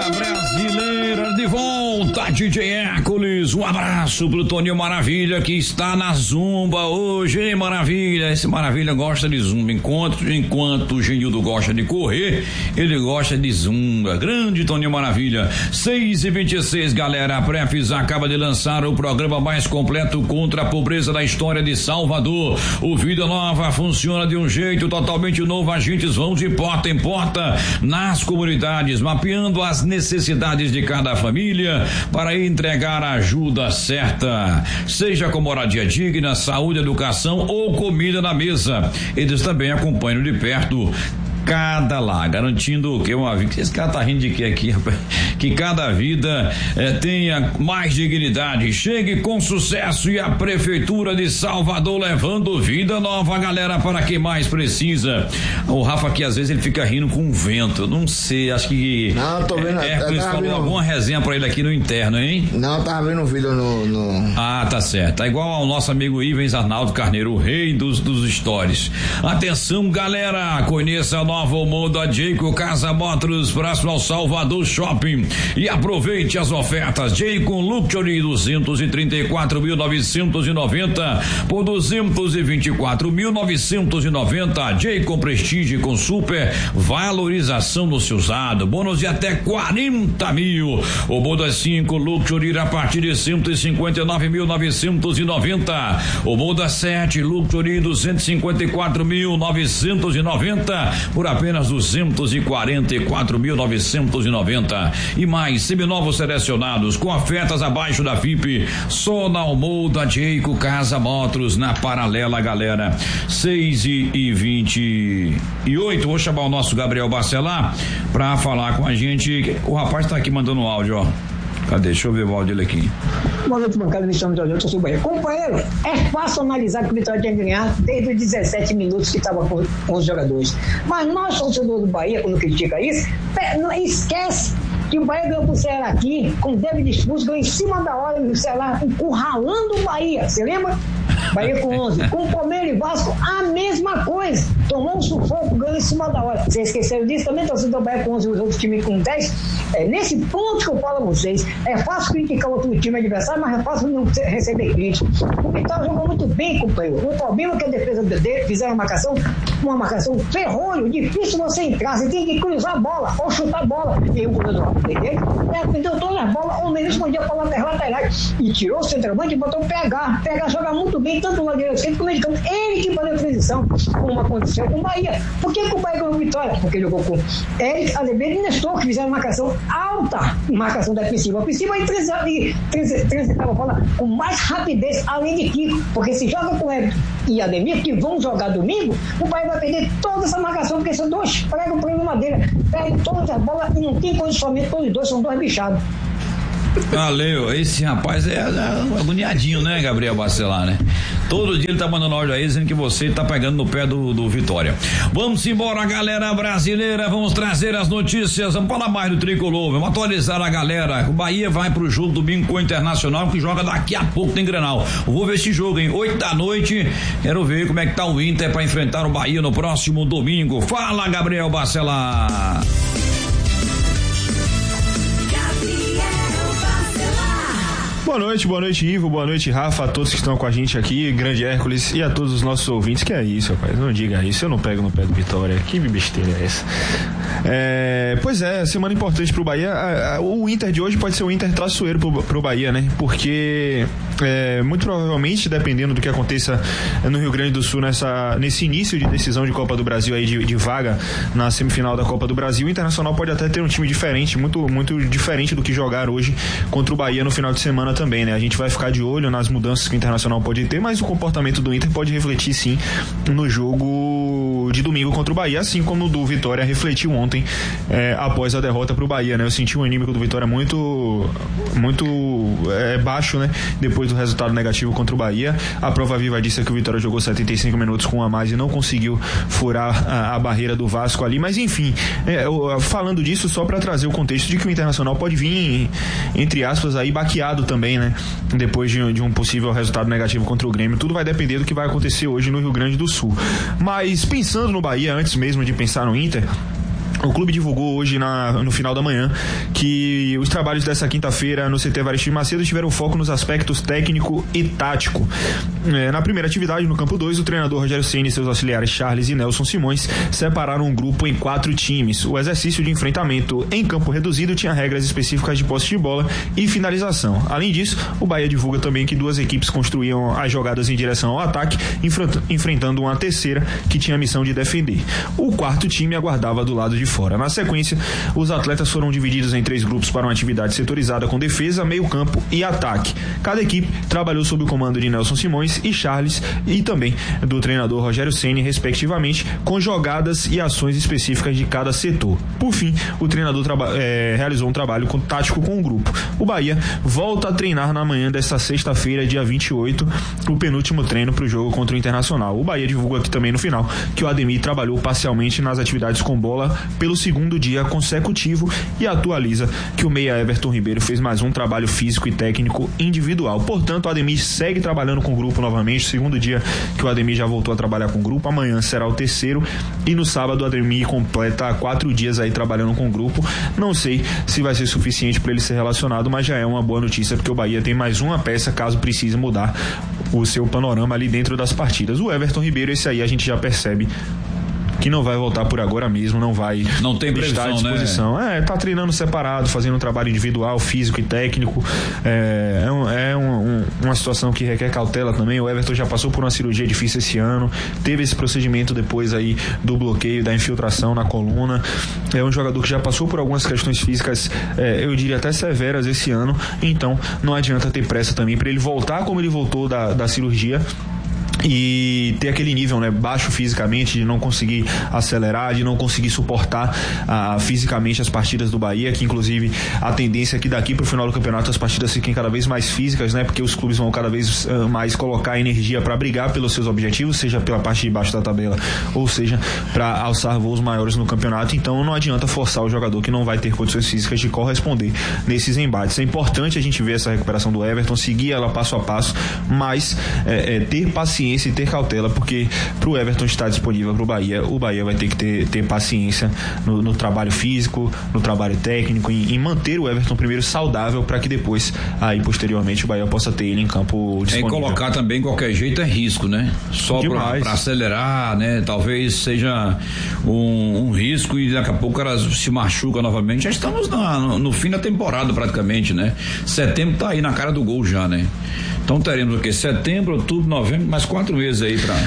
Brasileira de volta, DJ Hércules. Um abraço pro Toninho Maravilha que está na Zumba hoje, hein, Maravilha? Esse Maravilha gosta de Zumba. Enquanto o Genildo gosta de correr, ele gosta de Zumba. Grande Toninho Maravilha. 6h26, galera. A Prefis acaba de lançar o programa mais completo contra a pobreza da história de Salvador. O Vida Nova funciona de um jeito totalmente novo. Agentes vão de porta em porta nas comunidades, mapeando as necessidades de cada família para entregar a ajuda certa, seja com moradia digna, saúde, educação ou comida na mesa. Eles também acompanham de perto cada lar, garantindo que uma vida, esse cara tá rindo de que aqui, rapaz? Que cada vida tenha mais dignidade, chegue com sucesso, e a Prefeitura de Salvador levando vida nova, galera, para quem mais precisa. O Rafa aqui às vezes ele fica rindo com o vento, não sei, acho que não, tô vendo, Hércules falou alguma resenha pra ele aqui no interno, hein? Não, tava vendo um vídeo no... Ah, tá certo, tá igual ao nosso amigo Ivens Arnaldo Carneiro, o rei dos stories. Atenção, galera, conheça a Nova Moda Jayco Casa Motors, próximo ao Salvador Shopping, e aproveite as ofertas. Jayco Luxury 234.990 por 224.990. Jayco Prestige com super valorização no seu usado, bônus de até 40 mil. O Moda 5 Luxury a partir de 159.990. O Moda 7 Luxury 254.990 por apenas 244.990. E mais seminovos selecionados com ofertas abaixo da FIP, só na Almoda Jayco Casa Motors, na Paralela, galera. 6h28. Vou chamar o nosso Gabriel Bacelar pra falar com a gente. O rapaz tá aqui mandando um áudio, ó. Cadê? Deixa eu ver o áudio dele aqui. Boa noite, bancada. Me chamo Jorge, eu sou o Bahia. Companheiro, é fácil analisar que o Vitória tinha que ganhar desde os 17 minutos que estava com os jogadores. Mas nós, torcedores do Bahia, quando critica isso, não esquece que o Bahia ganhou pro Ceará aqui, com o David Expulso, ganhou em cima da hora, o Ceará encurralando o Bahia. Você lembra? Bahia com 11. Com o Palmeiras e Vasco, a mesma coisa. Tomou um sufoco, ganhou em cima da hora. Vocês esqueceram disso? Também torcedor do Bahia com 11 e os outros times com 10. É nesse ponto que eu falo a vocês. É fácil criticar o outro time adversário, mas é fácil não receber crítica. O Vitória jogou muito bem, companheiro. O problema é que a defesa dele fizeram uma marcação ferrolho, difícil você entrar. Você tem que cruzar a bola ou chutar a bola. E o goleiro dele perdeu todas as bolas, ou nem respondia para laterais. E tirou o centroavante e botou o PH. PH joga muito bem, tanto no direito como no meio de campo. Ele que fazia a transição, como aconteceu com o Bahia. Por que o Bahia ganhou Vitória? Porque jogou com Eric, Azevedo e Nestor, que fizeram marcação alta, marcação defensiva. Ofensiva e transitava a bola com mais rapidez, além de Kiko. Porque se joga com Eric e Ademir, que vão jogar domingo, o Bahia vai perder toda essa marcação, porque são dois pregam por uma madeira, perde todas as bolas e não tem condicionamento, todos os dois são dois bichados. Valeu, esse rapaz é agoniadinho, né, Gabriel Bacelar, né? Todo dia ele tá mandando áudio aí dizendo que você tá pegando no pé do Vitória. Vamos embora, galera brasileira, vamos trazer as notícias, vamos falar mais do Tricolor, vamos atualizar a galera. O Bahia vai pro jogo domingo com o Internacional, que joga daqui a pouco, tem Grenal. Eu vou ver esse jogo, hein? 8 da noite, quero ver como é que tá o Inter pra enfrentar o Bahia no próximo domingo. Fala, Gabriel Bacelar. Boa noite, Ivo, boa noite, Rafa, a todos que estão com a gente aqui, grande Hércules, e a todos os nossos ouvintes. Que é isso, rapaz, não diga isso, eu não pego no pé do Vitória, que besteira é essa? Pois é, semana importante pro Bahia. O Inter de hoje pode ser o Inter traiçoeiro pro Bahia, né? Porque muito provavelmente, dependendo do que aconteça no Rio Grande do Sul nesse início de decisão de Copa do Brasil aí, de vaga na semifinal da Copa do Brasil, o Internacional pode até ter um time diferente, muito, muito diferente do que jogar hoje contra o Bahia no final de semana também, né? A gente vai ficar de olho nas mudanças que o Internacional pode ter, mas o comportamento do Inter pode refletir sim no jogo de domingo contra o Bahia, assim como o do Vitória refletiu ontem após a derrota pro Bahia, né? Eu senti um anímico do Vitória muito baixo, né? Depois do resultado negativo contra o Bahia. A prova viva disse que o Vitória jogou 75 minutos com um a mais e não conseguiu furar a barreira do Vasco ali, mas enfim, falando disso só para trazer o contexto de que o Internacional pode vir, entre aspas, aí baqueado também, né? Depois de um possível resultado negativo contra o Grêmio. Tudo vai depender do que vai acontecer hoje no Rio Grande do Sul. Mas pensando no Bahia, antes mesmo de pensar no Inter, O clube divulgou hoje no final da manhã que os trabalhos dessa quinta-feira no CT Evaristo de Macedo tiveram foco nos aspectos técnico e tático. Na primeira atividade, no campo 2, o treinador Rogério Ceni e seus auxiliares Charles e Nelson Simões separaram um grupo em 4 times. O exercício de enfrentamento em campo reduzido tinha regras específicas de posse de bola e finalização. Além disso, o Bahia divulga também que 2 equipes construíam as jogadas em direção ao ataque, enfrentando uma terceira que tinha a missão de defender. O 4º time aguardava do lado de fora. Na sequência, os atletas foram divididos em 3 grupos para uma atividade setorizada com defesa, meio campo e ataque. Cada equipe trabalhou sob o comando de Nelson Simões e Charles e também do treinador Rogério Ceni, respectivamente, com jogadas e ações específicas de cada setor. Por fim, o treinador realizou um trabalho tático com o grupo. O Bahia volta a treinar na manhã desta sexta-feira, dia 28, o penúltimo treino para o jogo contra o Internacional. O Bahia divulga aqui também no final que o Ademir trabalhou parcialmente nas atividades com bola pelo 2º dia consecutivo e atualiza que o meia Everton Ribeiro fez mais um trabalho físico e técnico individual. Portanto, o Ademir segue trabalhando com o grupo novamente, 2º dia que o Ademir já voltou a trabalhar com o grupo. Amanhã será o 3º e no sábado o Ademir completa 4 dias aí trabalhando com o grupo. Não sei se vai ser suficiente para ele ser relacionado, mas já é uma boa notícia, porque o Bahia tem mais uma peça caso precise mudar o seu panorama ali dentro das partidas. O Everton Ribeiro, esse aí a gente já percebe que não vai voltar por agora mesmo, não tem previsão, à disposição, né? Tá treinando separado, fazendo um trabalho individual, físico e técnico. Uma situação que requer cautela também. O Everton já passou por uma cirurgia difícil esse ano, teve esse procedimento depois aí do bloqueio, da infiltração na coluna. É um jogador que já passou por algumas questões físicas, eu diria até severas esse ano, então não adianta ter pressa também para ele voltar como ele voltou da cirurgia e ter aquele nível, né, baixo fisicamente, de não conseguir acelerar, de não conseguir suportar fisicamente as partidas do Bahia, que inclusive a tendência é que daqui pro final do campeonato as partidas fiquem cada vez mais físicas, né, porque os clubes vão cada vez mais colocar energia para brigar pelos seus objetivos, seja pela parte de baixo da tabela ou seja para alçar voos maiores no campeonato. Então não adianta forçar o jogador que não vai ter condições físicas de corresponder nesses embates. É importante a gente ver essa recuperação do Everton, seguir ela passo a passo, mas ter paciência e ter cautela, porque pro Everton estar disponível pro Bahia, o Bahia vai ter que ter paciência no trabalho físico, no trabalho técnico, em manter o Everton primeiro saudável, para que depois, aí posteriormente, o Bahia possa ter ele em campo disponível. E colocar também qualquer jeito é risco, né? Só para acelerar, né? Talvez seja um risco e daqui a pouco o cara se machuca novamente. Já estamos no fim da temporada praticamente, né? Setembro tá aí na cara do gol já, né? Então teremos o quê? Setembro, outubro, novembro, mais 4 meses aí pra...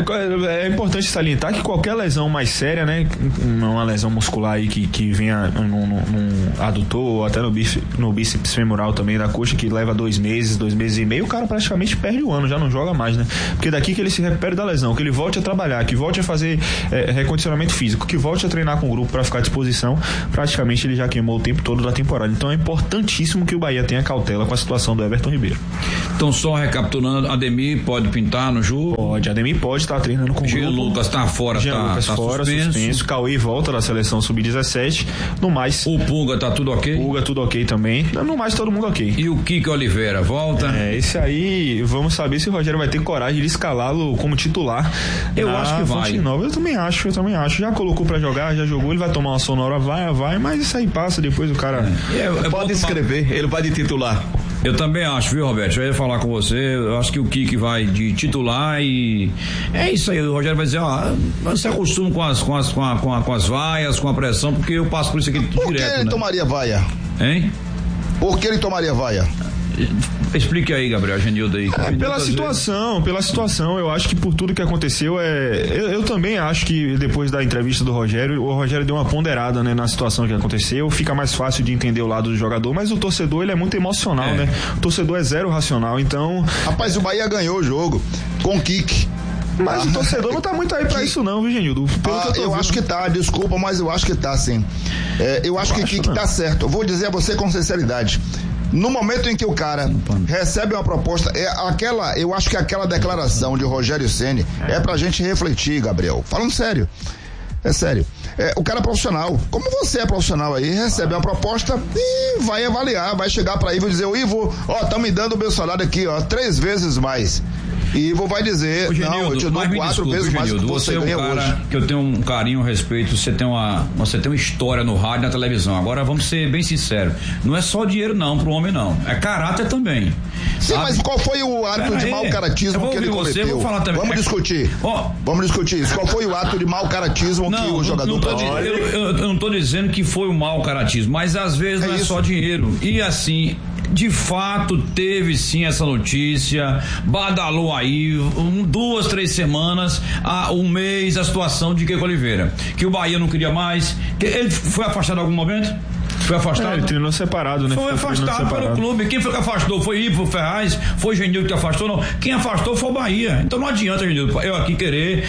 É importante salientar que qualquer lesão mais séria, né? Uma lesão muscular aí que venha num adutor ou até no bíceps femoral também da coxa, que leva 2 meses e meio, o cara praticamente perde o ano, já não joga mais, né? Porque daqui que ele se recupere da lesão, que ele volte a trabalhar, que volte a fazer recondicionamento físico, que volte a treinar com o grupo pra ficar à disposição, praticamente ele já queimou o tempo todo da temporada. Então é importantíssimo que o Bahia tenha cautela com a situação do Everton Ribeiro. Então, só recapitulando, Ademir pode pintar no jogo? Pode, Ademir pode estar treinando com o grupo. Lucas tá fora, Lucas fora, suspenso. Cauê volta da seleção sub-17. No mais... O Pulga tá tudo ok? Pulga tudo ok também. No mais, todo mundo ok. E o Kiko Oliveira, volta? Esse aí, vamos saber se o Rogério vai ter coragem de escalá-lo como titular. Eu acho que vai. Nova. Eu também acho. Já colocou pra jogar, já jogou, ele vai tomar uma sonora, vai, mas isso aí passa, depois o cara... pode escrever, ele vai de titular. Eu também acho, viu, Roberto? Eu ia falar com você, eu acho que o Kiki vai de titular e é isso aí. O Rogério vai dizer, você acostuma com as vaias, com a pressão, porque eu passo por isso aqui direto. Por que ele tomaria vaia? Hein? Por que ele tomaria vaia? Explique aí, Gabriel, Genildo aí. Pela situação, eu acho que por tudo que aconteceu, eu também acho que depois da entrevista do Rogério, o Rogério deu uma ponderada, né, na situação que aconteceu, fica mais fácil de entender o lado do jogador, mas o torcedor, ele é muito emocional, né? O torcedor é zero racional, então... Rapaz, o Bahia ganhou o jogo com o Kiki. Mas o torcedor não tá muito aí pra isso não, viu, Genildo? Eu acho que tá, desculpa, mas eu acho que tá, sim. Eu acho que o Kiki tá certo. Eu vou dizer a você com sinceridade. No momento em que o cara recebe uma proposta, eu acho que aquela declaração de Rogério Ceni é pra gente refletir, Gabriel. Falando sério. É sério. O cara é profissional. Como você é profissional aí, recebe uma proposta e vai avaliar, vai chegar pra Ivo e dizer, Ivo, tá me dando o meu salário aqui, 3 vezes mais. Ivo vai dizer, Ô, Genildo, não, eu te dou 4 vezes mais do que você ganha hoje. Você é um cara que eu tenho um carinho, um respeito, você tem uma história no rádio e na televisão. Agora vamos ser bem sinceros, não é só dinheiro não pro homem não, é caráter também. Sim, mas qual foi o ato de mau caratismo que ele cometeu? Vamos discutir. Vamos discutir isso. Qual foi o ato de mau caratismo que o jogador praticou? Eu não tô dizendo que foi um mau caratismo, mas às vezes não é só dinheiro. E assim, de fato, teve sim essa notícia, badalou aí 2, 3 semanas, um mês, a situação de Kiko Oliveira, que o Bahia não queria mais, que ele foi afastado em algum momento? Foi afastado? Ele treinou separado, né? Foi afastado pelo clube. Quem foi que afastou? Foi Ivo Ferraz? Foi Genildo que afastou? Não. Quem afastou foi o Bahia. Então não adianta, Genildo, eu aqui querer,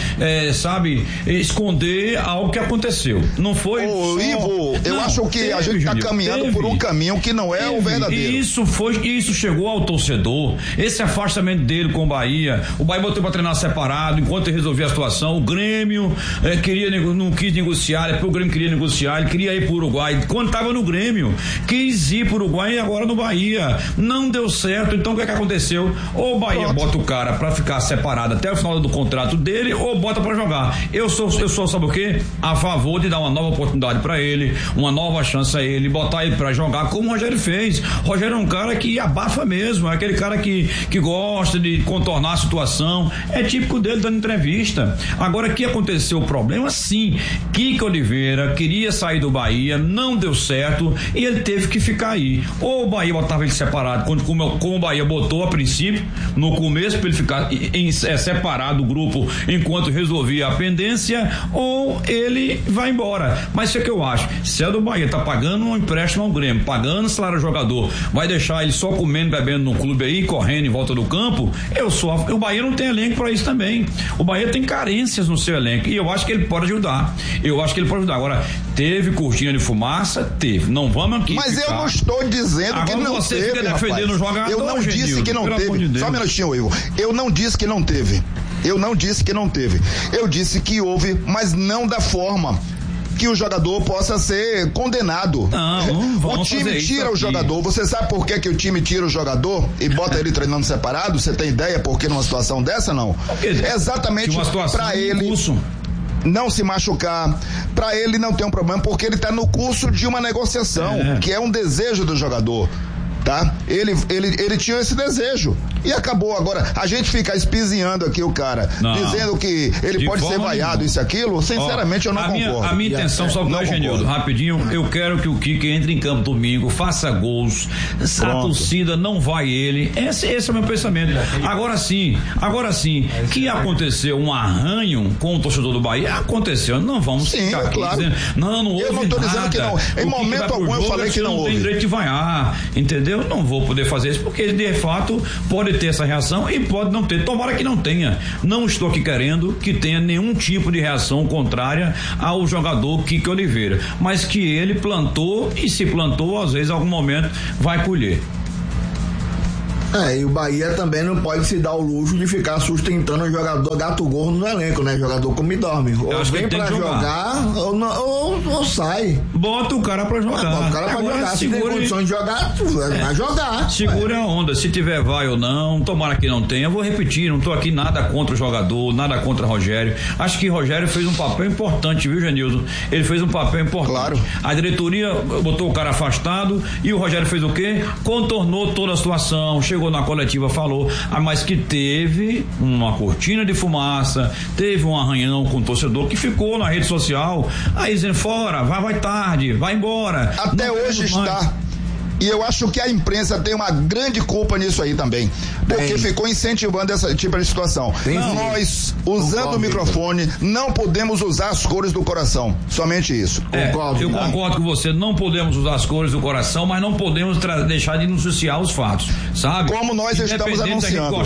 esconder algo que aconteceu. Não foi. Ô, Ivo, eu acho que a gente está caminhando por um caminho que não é o verdadeiro. E isso chegou ao torcedor. Esse afastamento dele com o Bahia botou para treinar separado enquanto ele resolvia a situação. O Grêmio não quis negociar, porque o Grêmio queria negociar, ele queria ir para o Uruguai. Quando estava no Grêmio, quis ir pro Uruguai e agora no Bahia, não deu certo. Então o que aconteceu? Ou o Bahia bota o cara pra ficar separado até o final do contrato dele, ou bota pra jogar. Eu sou sabe o quê? A favor de dar uma nova oportunidade pra ele, uma nova chance a ele, botar ele pra jogar como o Rogério fez. O Rogério é um cara que abafa mesmo, é aquele cara que gosta de contornar a situação, é típico dele dando entrevista. Agora, o que aconteceu? O problema, sim, Kiko Oliveira queria sair do Bahia, não deu certo, e ele teve que ficar aí. Ou o Bahia botava ele separado, como o Bahia botou a princípio, no começo, para ele ficar separado do grupo enquanto resolvia a pendência, ou ele vai embora. Mas isso é que eu acho. Se é do Bahia, tá pagando um empréstimo ao Grêmio, pagando salário ao jogador, vai deixar ele só comendo, bebendo no clube aí, correndo em volta do campo, o Bahia não tem elenco para isso também. O Bahia tem carências no seu elenco, e eu acho que ele pode ajudar. Agora, teve cortina de fumaça? Teve. Não vamos aqui. Mas eu não estou dizendo agora que não você teve, fica defendendo o jogador. Eu não disse que não teve. Só um minutinho, Ivo. Eu não disse que não teve. Eu disse que houve, mas não da forma que o jogador possa ser condenado. Não, o time tira o jogador. Você sabe por que o time tira o jogador e bota ele treinando separado? Você tem ideia por que numa situação dessa, não? Exatamente para ele não se machucar, para ele não ter um problema, porque ele está no curso de uma negociação, que é um desejo do jogador, tá? Ele tinha esse desejo e acabou. Agora, a gente fica espizinhando aqui o cara, dizendo que ele pode ser vaiado, isso e aquilo, sinceramente eu não concordo. A minha intenção, só que Genildo, rapidinho, eu quero que o Kiko entre em campo domingo, faça gols, a torcida não vai ele, esse é o meu pensamento. Agora sim, que aconteceu um arranho com o torcedor do Bahia, aconteceu, não vamos ficar aqui dizendo, não houve nada. Eu não estou dizendo que não, em momento algum eu falei que não houve. Tem direito de vaiar, entendeu? Eu não vou poder fazer isso, porque de fato pode ter essa reação e pode não ter. Tomara que não tenha. Não estou aqui querendo que tenha nenhum tipo de reação contrária ao jogador Kiko Oliveira, mas que ele plantou, e se plantou, às vezes, em algum momento vai colher. E o Bahia também não pode se dar o luxo de ficar sustentando o jogador gato gordo no elenco, né? Jogador come e dorme. Ou vem pra jogar ou sai. Bota o cara pra jogar. Bota o cara pra jogar. Se tem condições de jogar, vai jogar. Segura a onda. Se tiver vai ou não, tomara que não tenha. Eu vou repetir, não tô aqui nada contra o jogador, nada contra o Rogério. Acho que o Rogério fez um papel importante, viu, Genildo? Ele fez um papel importante. Claro. A diretoria botou o cara afastado e o Rogério fez o quê? Contornou toda a situação, chegou na coletiva, falou, mas que teve uma cortina de fumaça, teve um arranhão com o torcedor que ficou na rede social, aí dizendo fora, vai tarde, vai embora. Até hoje está. E eu acho que a imprensa tem uma grande culpa nisso aí também, porque ficou incentivando essa tipo de situação. Nós, usando o microfone, não podemos usar as cores do coração, somente isso. Eu concordo com você, não podemos usar as cores do coração, mas não podemos deixar de noticiar os fatos, sabe? Como nós estamos anunciando.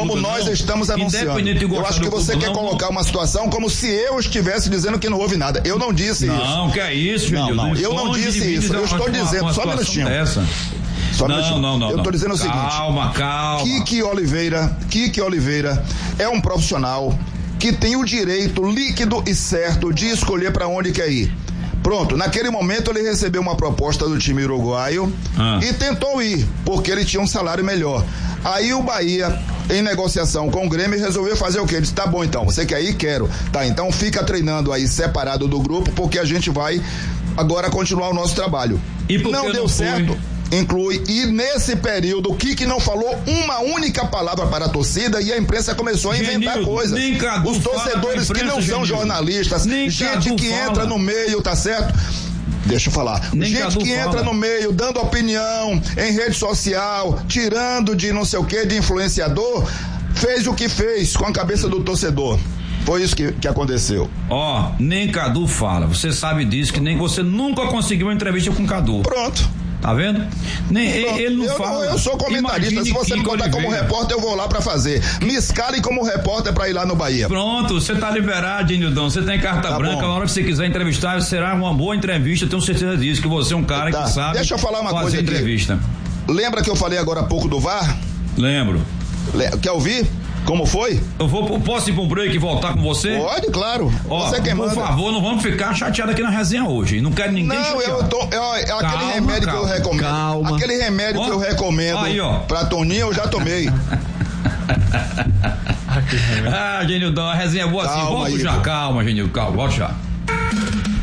Eu acho que você quer colocar uma situação como se eu estivesse dizendo que não houve nada. Eu não disse isso. Não, que é isso, Genildo? Não, eu não disse isso. Eu estou dizendo, só um minutinho. Não. Eu estou dizendo o seguinte. Calma. Kiko Oliveira é um profissional que tem o direito líquido e certo de escolher para onde quer ir. Pronto, naquele momento ele recebeu uma proposta do time uruguaio e tentou ir, porque ele tinha um salário melhor. Aí o Bahia em negociação com o Grêmio e resolveu fazer o quê? Ele disse, tá bom então, você quer ir? Quero. Tá, então fica treinando aí separado do grupo, porque a gente vai agora continuar o nosso trabalho. E por não que deu não certo. Inclui, e nesse período o Kiki não falou uma única palavra para a torcida e a imprensa começou a inventar coisas. Os torcedores que não são jornalistas, gente que entra no meio, tá certo? Deixa eu falar. Gente que entra no meio, dando opinião em rede social, tirando de não sei o que, de influenciador, fez o que fez com a cabeça do torcedor. Foi isso que aconteceu. Nem Cadu fala. Você sabe disso, que nem você nunca conseguiu uma entrevista com Cadu. Pronto. Tá vendo? Ele não fala. Eu sou comentarista. Se você me contar como repórter, eu vou lá pra fazer. Me escale como repórter pra ir lá no Bahia. Pronto, você tá liberado, Nildão. Você tem carta branca. Na hora que você quiser entrevistar, será uma boa entrevista. Eu tenho certeza disso, que você é um cara que sabe. Deixa eu falar uma coisa aqui. Entrevista. Lembra que eu falei agora há pouco do VAR? Lembro. Quer ouvir? Como foi? Posso ir pra um break e voltar com você? Pode, claro. Você quem manda. Por favor, não vamos ficar chateados aqui na resenha hoje. Não quero ninguém chateado. Aquele remédio que eu recomendo. Calma. Aquele remédio que eu recomendo pra Toninho, eu já tomei. Genildão, a resenha é boa assim. Volto já. Calma, Genildo, calma. Volto já.